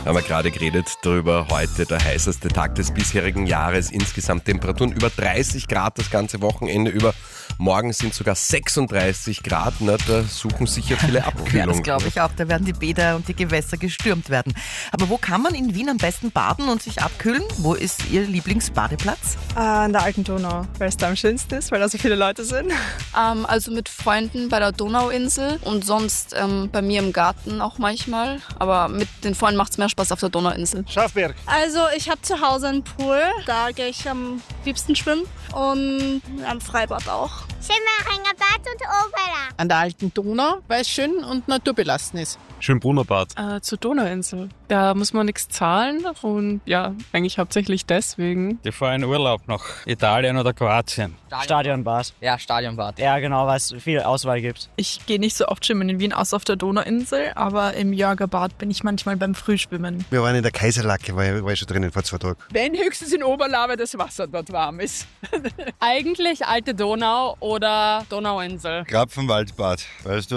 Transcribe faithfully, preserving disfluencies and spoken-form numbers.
Haben wir gerade geredet darüber, heute der heißeste Tag des bisherigen Jahres. Insgesamt Temperaturen über dreißig Grad das ganze Wochenende über. Morgen sind sogar sechsunddreißig Grad. Na, da suchen sicher viele Abkühlung. Ja, das glaube ich auch. Da werden die Bäder und die Gewässer gestürmt werden. Aber wo kann man in Wien am besten baden und sich abkühlen? Wo ist Ihr Lieblingsbadeplatz? Äh, an der alten Donau, weil es da am schönsten ist, weil da so viele Leute sind. Ähm, also mit Freunden bei der Donauinsel und sonst ähm, bei mir im Garten auch manchmal. Aber mit den Freunden macht es mehr Spaß auf der Donauinsel. Schafberg. Also ich habe zu Hause einen Pool, da gehe ich am liebsten schwimmen und am Freibad auch. Simmeringer Bad und Oberla. An der alten Donau, weil es schön und naturbelassen ist. Schönbrunner Bad. Äh, zur Donauinsel. Da muss man nichts zahlen und ja, eigentlich hauptsächlich deswegen. Ich fahre in Urlaub nach Italien oder Kroatien. Stadionbad. Ja, Stadionbad. Ja, genau, weil es viel Auswahl gibt. Ich gehe nicht so oft schwimmen in Wien, außer auf der Donauinsel, aber im Jörgerbad bin ich manchmal beim Frühschwimmen. Wir waren in der Kaiserlacke, war ich, war ich schon drinnen vor zwei Tagen. Wenn höchstens in Oberla, weil das Wasser dort warm ist. Eigentlich alte Donau oder Donauinsel. Krapfenwaldbad, weißt du?